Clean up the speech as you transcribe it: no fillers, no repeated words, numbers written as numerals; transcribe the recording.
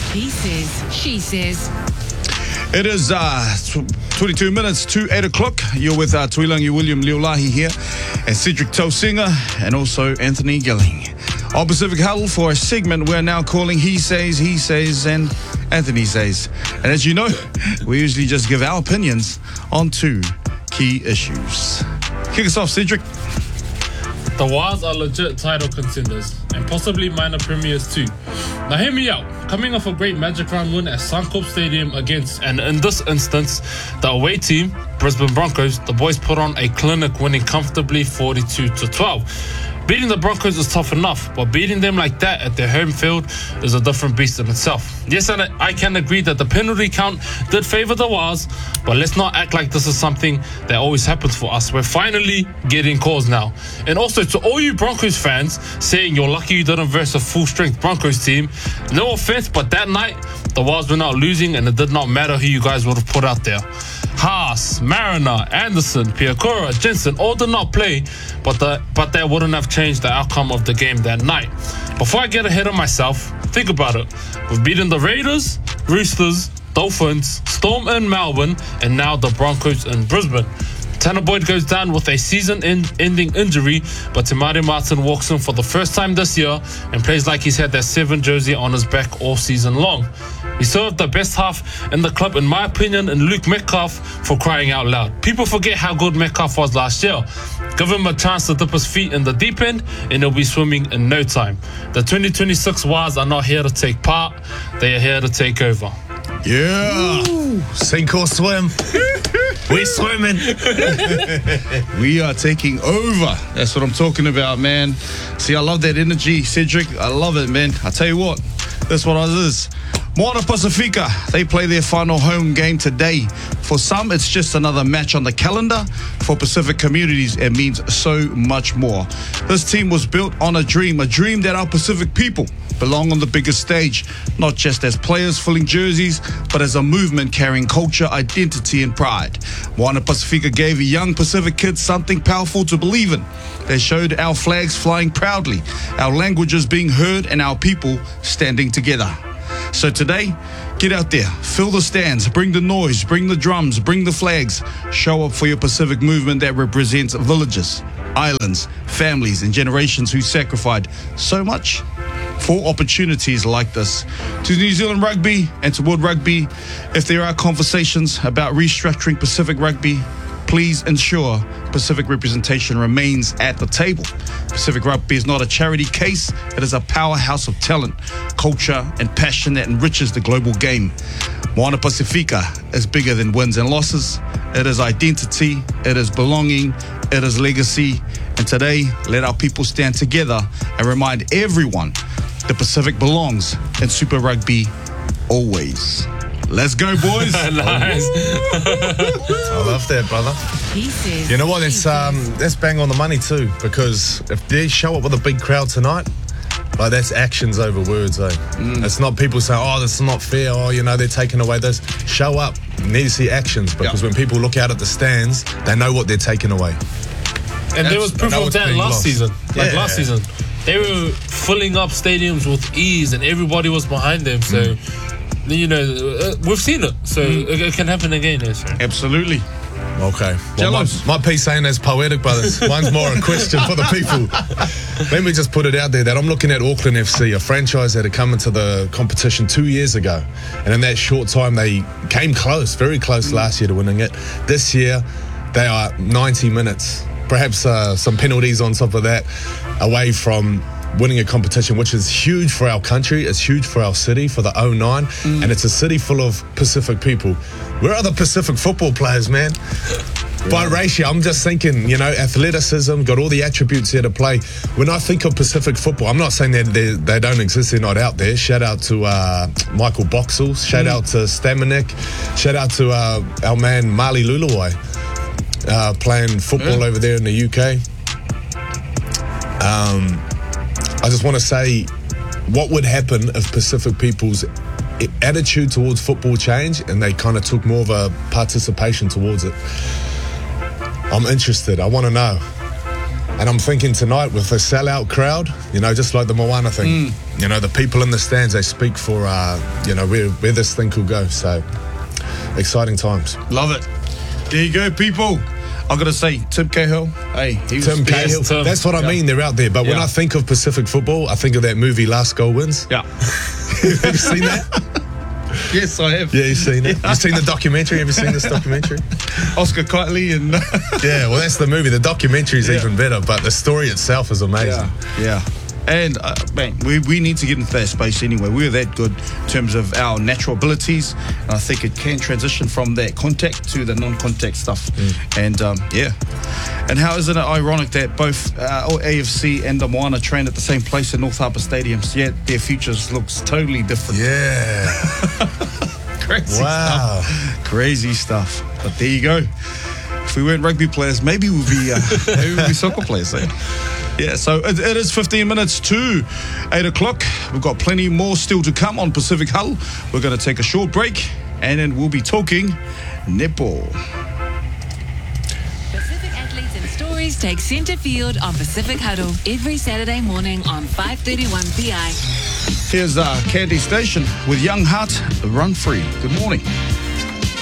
He says, she says. It is 22 minutes to 8 o'clock. You're with Tuilangi William Leolahi here, and Cedric Tausinga, and also Anthony Gilling. Our Pacific Huddle for a segment we're now calling He Says, and Anthony Says. And as you know, we usually just give our opinions on two key issues. Kick us off, Cedric. The Wars are legit title contenders, and possibly minor premiers too. Now hear me out. Coming off a great Magic Round win at Suncorp Stadium against, and in this instance, the away team, Brisbane Broncos, the boys put on a clinic, winning comfortably 42-12. Beating the Broncos is tough enough, but beating them like that at their home field is a different beast in itself. Yes, and I can agree that the penalty count did favour the Wars, but let's not act like this is something that always happens for us. We're finally getting calls now. And also, to all you Broncos fans saying you're lucky you didn't verse a full-strength Broncos team, no offence, but that night, the Wars were not losing, and it did not matter who you guys would have put out there. Haas, Mariner, Anderson, Piakura, Jensen all did not play, but that wouldn't have changed the outcome of the game that night. Before I get ahead of myself, think about it. We've beaten the Raiders, Roosters, Dolphins, Storm in Melbourne, and now the Broncos in Brisbane. Tanner Boyd goes down with a season-ending injury, but Te Maire Martin walks in for the first time this year and plays like he's had that 7 jersey on his back all season long. We still have the best half in the club, in my opinion, in Luke Metcalf, for crying out loud. People forget how good Metcalf was last year. Give him a chance to dip his feet in the deep end, and he'll be swimming in no time. The 2026 Wars are not here to take part, they are here to take over. Yeah. Ooh, sink or swim. We're swimming. We are taking over. That's what I'm talking about, man. See, I love that energy, Cedric. I love it, man. I tell you what, that's what it is. Moana Pacifica, they play their final home game today. For some, it's just another match on the calendar. For Pacific communities, it means so much more. This team was built on a dream that our Pacific people belong on the biggest stage, not just as players filling jerseys, but as a movement carrying culture, identity, and pride. Moana Pacifica gave young Pacific kids something powerful to believe in. They showed our flags flying proudly, our languages being heard, and our people standing together. So today, get out there, fill the stands, bring the noise, bring the drums, bring the flags. Show up for your Pacific movement that represents villages, islands, families, and generations who sacrificed so much for opportunities like this. To New Zealand Rugby and to World Rugby, if there are conversations about restructuring Pacific Rugby, please ensure Pacific representation remains at the table. Pacific Rugby is not a charity case. It is a powerhouse of talent, culture, and passion that enriches the global game. Moana Pacifica is bigger than wins and losses. It is identity, it is belonging, it is legacy. And today, let our people stand together and remind everyone the Pacific belongs in Super Rugby always. Let's go, boys. Nice. I love that, brother. He says, You know what? That's bang on the money too, because if they show up with a big crowd tonight, like that's actions over words, eh? It's not people saying, "Oh, this is not fair." Oh, they're taking away this. Show up. You need to see actions, because when people look out at the stands, they know what they're taking away. And there was proof of that last season. Last season, they were filling up stadiums with ease, and everybody was behind them. So, we've seen it. So it can happen again. Yes, sir. Absolutely. Okay. Well, my piece ain't as poetic, brothers. Mine's more a question for the people. Let me just put it out there that I'm looking at Auckland FC, a franchise that had come into the competition 2 years ago. And in that short time, they came close, very close last year to winning it. This year, they are 90 minutes, perhaps some penalties on top of that, away from winning a competition, which is huge for our country. It's huge for our city, for the 09, and it's a city full of Pacific people. Where are the Pacific football players, man? By ratio, I'm just thinking, athleticism, got all the attributes there to play. When I think of Pacific football, I'm not saying that they don't exist, they're not out there. Shout out to Michael Boxall, shout out to Stamanik, shout out to our man Mali Luluwai, playing football over there in the UK. I just want to say, what would happen if Pacific people's attitude towards football changed and they kind of took more of a participation towards it? I'm interested. I want to know. And I'm thinking tonight with the sellout crowd, you know, just like the Moana thing, you know, the people in the stands, they speak for, you know, where this thing could go. So, exciting times. Love it. There you go, people. I got to say, Tim Cahill, hey, he was Tim Cahill, Tim. that's what I mean, they're out there. But when Yeah. I think of Pacific football, I think of that movie Last Goal Wins. Yeah. Have you seen that? Yes, I have. Yeah, you've seen it. You've seen the documentary? Have you seen this documentary? Oscar Kiteley and... Yeah, well, that's the movie. The documentary is Yeah. even better, but the story itself is amazing. Yeah. And, man, we need to get into that space anyway. We're that good in terms of our natural abilities. And I think it can transition from that contact to the non-contact stuff. And, yeah. And how isn't it ironic that both AFC and the Moana train at the same place in North Harbour Stadiums, yet their futures looks totally different. Yeah. Crazy Wow. stuff. Crazy stuff. But there you go. If we weren't rugby players, maybe we'd be soccer players there. Yeah, so it is 15 minutes to 8 o'clock. We've got plenty more still to come on Pacific Huddle. We're going to take a short break, and then we'll be talking netball. Pacific athletes and stories take centre field on Pacific Huddle every Saturday morning on 5:31 PI. Here's Candy Station with Young Heart, Run Free. Good morning.